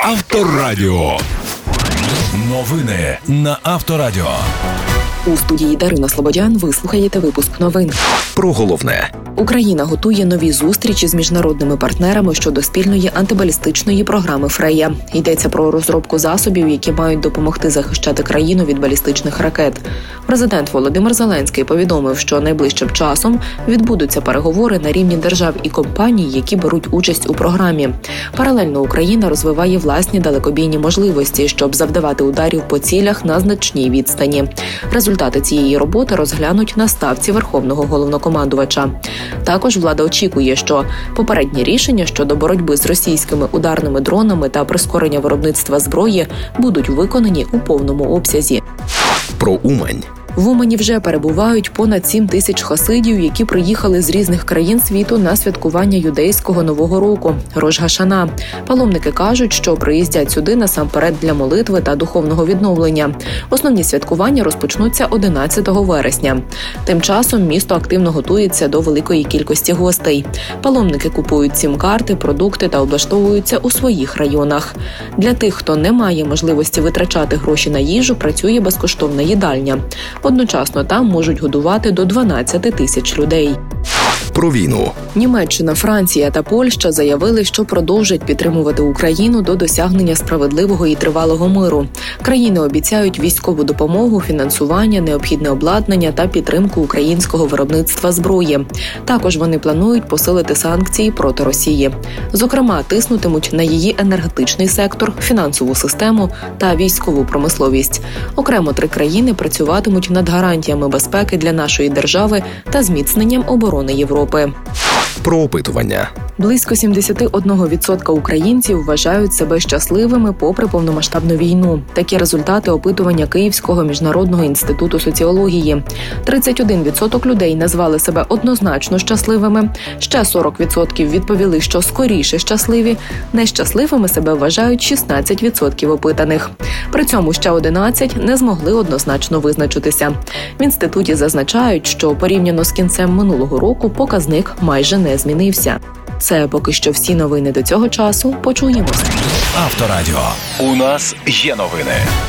Авторадіо. Новини на Авторадіо. У студії Дарина Слободян ви слухаєте випуск новин. Про головне. Україна готує нові зустрічі з міжнародними партнерами щодо спільної антибалістичної програми «Фрея». Йдеться про розробку засобів, які мають допомогти захищати країну від балістичних ракет. Президент Володимир Зеленський повідомив, що найближчим часом відбудуться переговори на рівні держав і компаній, які беруть участь у програмі. Паралельно Україна розвиває власні далекобійні можливості, щоб завдавати ударів по цілях на значній відстані. Результати цієї роботи розглянуть на ставці Верховного головнокомандувача. Також влада очікує, що попередні рішення щодо боротьби з російськими ударними дронами та прискорення виробництва зброї будуть виконані у повному обсязі. Про Умань. В Умані вже перебувають понад 7 тисяч хасидів, які приїхали з різних країн світу на святкування юдейського Нового року – Рош га-Шана. Паломники кажуть, що приїздять сюди насамперед для молитви та духовного відновлення. Основні святкування розпочнуться 11 вересня. Тим часом місто активно готується до великої кількості гостей. Паломники купують сім-карти, продукти та облаштовуються у своїх районах. Для тих, хто не має можливості витрачати гроші на їжу, працює безкоштовна їдальня. Одночасно там можуть годувати до 12 тисяч людей. Про війну. Німеччина, Франція та Польща заявили, що продовжать підтримувати Україну до досягнення справедливого і тривалого миру. Країни обіцяють військову допомогу, фінансування, необхідне обладнання та підтримку українського виробництва зброї. Також вони планують посилити санкції проти Росії. Зокрема, тиснутимуть на її енергетичний сектор, фінансову систему та військову промисловість. Окремо 3 країни працюватимуть над гарантіями безпеки для нашої держави та зміцненням оборони Європи. Про опитування. Близько 71% українців вважають себе щасливими попри повномасштабну війну. Такі результати опитування Київського міжнародного інституту соціології. 31% людей назвали себе однозначно щасливими, ще 40% відповіли, що скоріше щасливі. Нещасливими себе вважають 16% опитаних. При цьому ще 11% не змогли однозначно визначитися. В інституті зазначають, що порівняно з кінцем минулого року показник майже не змінився. Це поки що всі новини до цього часу. Почуємося. Авторадіо. У нас є новини.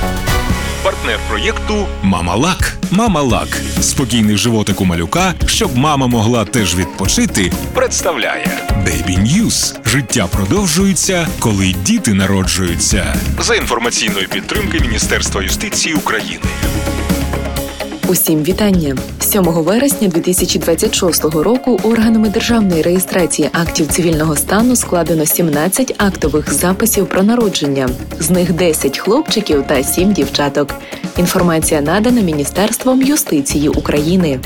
Партнер проєкту «Мама-Лак». «Мама-Лак» – спокійний животик у малюка, щоб мама могла теж відпочити, представляє Baby News. Життя продовжується, коли діти народжуються. За інформаційної підтримки Міністерства юстиції України. Усім вітання! 7 вересня 2026 року органами державної реєстрації актів цивільного стану складено 17 актових записів про народження. З них 10 хлопчиків та 7 дівчаток. Інформація надана Міністерством юстиції України.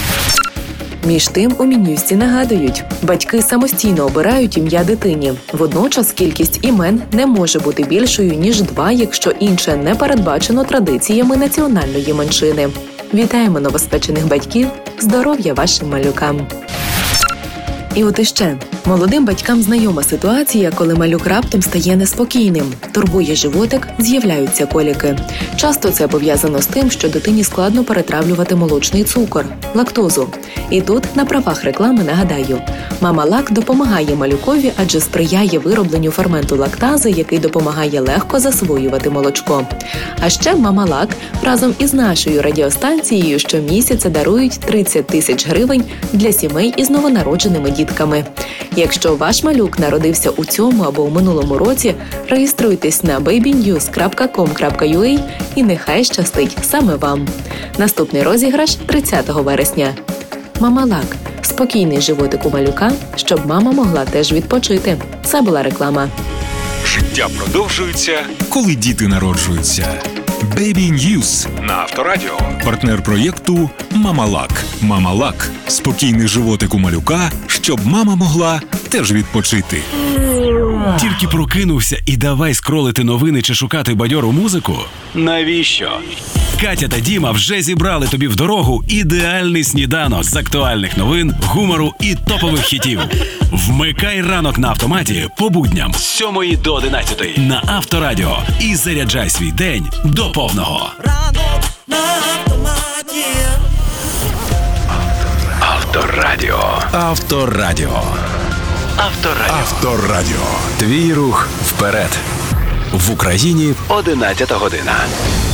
Між тим, у Мін'юсті нагадують, батьки самостійно обирають ім'я дитині. Водночас кількість імен не може бути більшою, ніж 2, якщо інше не передбачено традиціями національної меншини. Вітаємо новоспечених батьків, здоров'я вашим малюкам! І от іще. Молодим батькам знайома ситуація, коли малюк раптом стає неспокійним. Турбує животик, з'являються коліки. Часто це пов'язано з тим, що дитині складно перетравлювати молочний цукор – лактозу. І тут, на правах реклами, нагадаю, «Мама-Лак» допомагає малюкові, адже сприяє виробленню ферменту лактази, який допомагає легко засвоювати молочко. А ще «Мама-Лак» разом із нашою радіостанцією щомісяця дарують 30 тисяч гривень для сімей із новонародженими дітками. Якщо ваш малюк народився у цьому або у минулому році, реєструйтесь на babynews.com.ua і нехай щастить саме вам. Наступний розіграш 30 вересня. «Мама-Лак» – спокійний животик у малюка, щоб мама могла теж відпочити. Це була реклама. Життя продовжується, коли діти народжуються. Baby News на Авторадіо. Партнер проєкту «Мама-Лак». «Мама-Лак» – спокійний животик у малюка, щоб мама могла теж відпочити. Тільки прокинувся і давай скролити новини чи шукати бадьору музику? Навіщо? Катя та Діма вже зібрали тобі в дорогу ідеальний сніданок з актуальних новин, гумору і топових хітів. Вмикай ранок на автоматі по будням з 7 до 11 на Авторадіо і заряджай свій день до повного. Ранок на автоматі. Авторадіо. Авторадіо. Авторадіо. Авторадіо. Твій рух вперед. В Україні 11 година.